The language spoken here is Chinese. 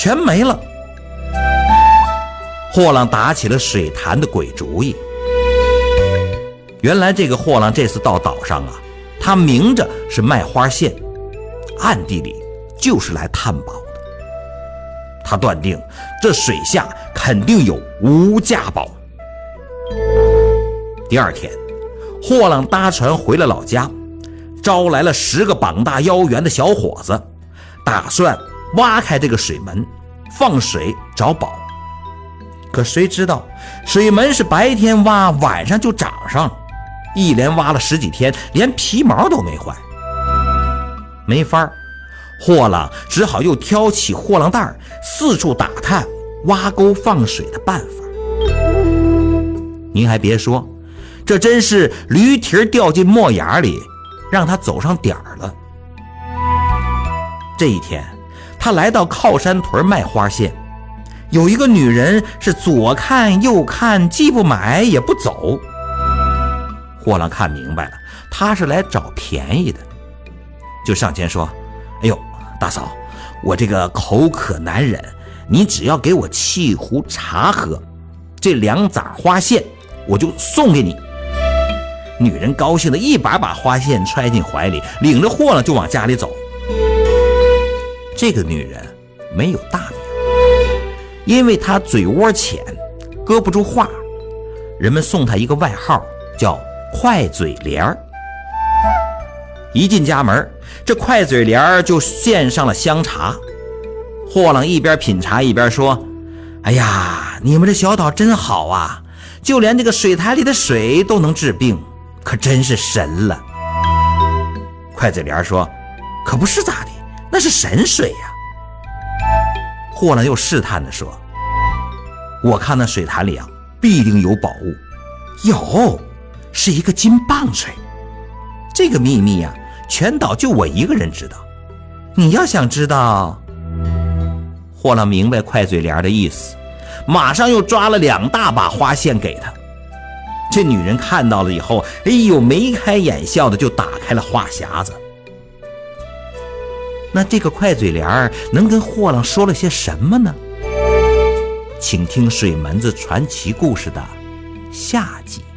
全没了。货郎打起了水潭的鬼主意。原来这个货郎这次到岛上啊，他明着是卖花线，暗地里就是来探宝的。他断定这水下肯定有无价宝。第二天，货郎搭船回了老家，招来了10个膀大腰圆的小伙子，打算挖开这个水门，放水找宝。可谁知道水门是白天挖，晚上就涨上了，一连挖了10几天，连皮毛都没坏。没法，货郎只好又挑起货郎担，四处打探挖沟放水的办法。您还别说，这真是驴蹄掉进墨眼里，让他走上点儿了。这一天，他来到靠山屯卖花线，有一个女人是左看右看，既不买也不走。货郎看明白了，他是来找便宜的，就上前说：哎呦，大嫂，我这个口渴难忍，你只要给我沏壶茶喝，这2拃花线我就送给你。女人高兴的一把把花线揣进怀里，领着货郎就往家里走。这个女人没有大名，因为她嘴窝浅，搁不住话，人们送她一个外号叫快嘴莲儿。一进家门，这快嘴莲儿就献上了香茶。货郎一边品茶一边说：哎呀，你们这小岛真好啊，就连这个水潭里的水都能治病，可真是神了。快嘴莲说：可不是咋的，那是神水呀。货郎又试探地说：我看那水潭里啊，必定有宝物。有，是一个金棒槌。这个秘密啊，全岛就我一个人知道。你要想知道……货郎明白快嘴莲的意思，马上又抓了2大把花线给他。这女人看到了以后，哎呦，眉开眼笑的就打开了话匣子。那这个快嘴莲能跟货郎说了些什么呢？请听水门子传奇故事的下集。